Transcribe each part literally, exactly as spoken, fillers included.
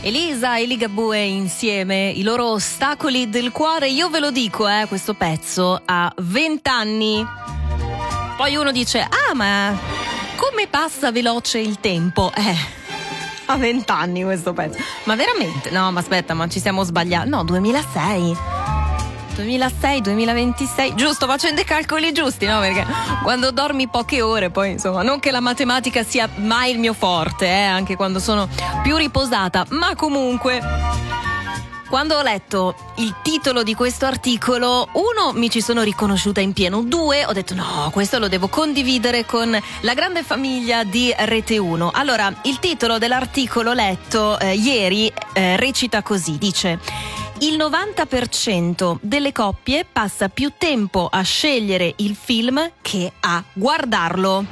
Elisa e Ligabue insieme, i loro ostacoli del cuore. Io ve lo dico, eh, questo pezzo ha vent'anni. Poi uno dice, ah ma come passa veloce il tempo? Eh, ha vent'anni questo pezzo. Ma veramente? No, ma aspetta, ma ci siamo sbagliati. No, duemilasei duemilasei duemilaventisei, giusto, facendo i calcoli giusti, no? Perché quando dormi poche ore, poi insomma, non che la matematica sia mai il mio forte, eh, anche quando sono più riposata, ma comunque quando ho letto il titolo di questo articolo, uno, mi ci sono riconosciuta in pieno, due, ho detto no, questo lo devo condividere con la grande famiglia di Rete uno. Allora, il titolo dell'articolo letto eh, ieri eh, recita così, dice: il novanta per cento delle coppie passa più tempo a scegliere il film che a guardarlo.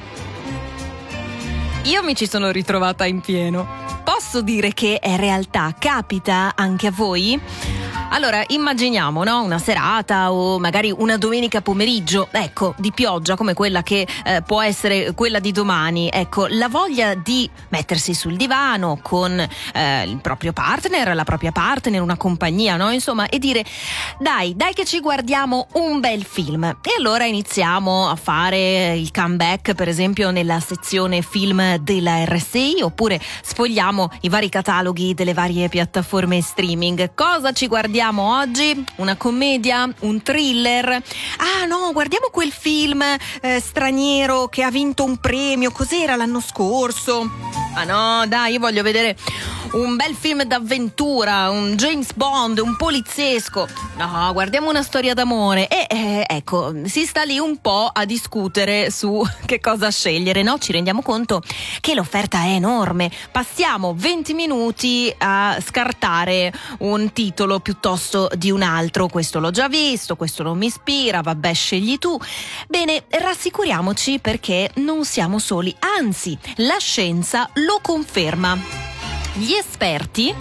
Io mi ci sono ritrovata in pieno. Posso dire che è realtà? Capita anche a voi? Allora, immaginiamo, no? Una serata o magari una domenica pomeriggio, ecco, di pioggia come quella che eh, può essere quella di domani. Ecco, la voglia di mettersi sul divano con eh, il proprio partner, la propria partner, una compagnia, no? Insomma, e dire dai, dai che ci guardiamo un bel film. E allora iniziamo a fare il comeback, per esempio, nella sezione film della R S I, oppure sfogliamo i vari cataloghi delle varie piattaforme streaming. Cosa ci guardiamo oggi? Una commedia? Un thriller? Ah no, guardiamo quel film eh, straniero che ha vinto un premio, cos'era l'anno scorso? Ah no, dai, io voglio vedere un bel film d'avventura, un James Bond, un poliziesco. No, guardiamo una storia d'amore. E eh, ecco, si sta lì un po' a discutere su che cosa scegliere, no? Ci rendiamo conto che l'offerta è enorme. Passiamo venti minuti a scartare un titolo piuttosto di un altro. Questo l'ho già visto, questo non mi ispira, vabbè, scegli tu. Bene, rassicuriamoci perché non siamo soli, anzi, la scienza lo conferma. Gli esperti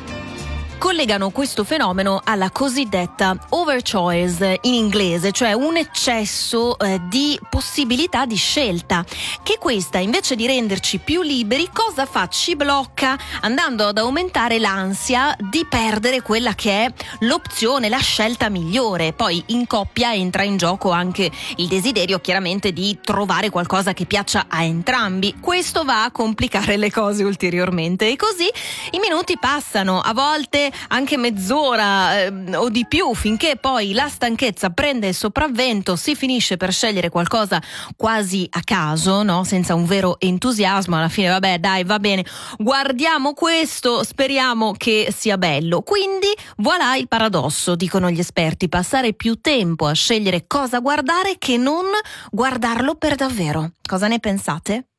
collegano questo fenomeno alla cosiddetta overchoice in inglese, cioè un eccesso eh, di possibilità di scelta, che questa invece di renderci più liberi cosa fa? Ci blocca, andando ad aumentare l'ansia di perdere quella che è l'opzione, la scelta migliore. Poi in coppia entra in gioco anche il desiderio chiaramente di trovare qualcosa che piaccia a entrambi. Questo va a complicare le cose ulteriormente e così i minuti passano, a volte anche mezz'ora eh, o di più, finché poi la stanchezza prende il sopravvento, si finisce per scegliere qualcosa quasi a caso, no? Senza un vero entusiasmo. Alla fine vabbè, dai, va bene, guardiamo questo, speriamo che sia bello. Quindi voilà il paradosso, dicono gli esperti: passare più tempo a scegliere cosa guardare che non guardarlo per davvero. Cosa ne pensate?